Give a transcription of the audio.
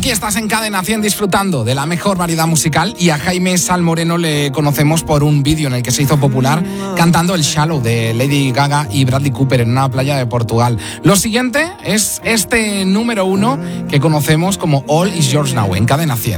Aquí estás en Cadena 100 disfrutando de la mejor variedad musical, y a Jaime Salmoreno le conocemos por un vídeo en el que se hizo popular cantando el Shallow de Lady Gaga y Bradley Cooper en una playa de Portugal. Lo siguiente es este número 1 que conocemos como All Is Yours Now en Cadena 100.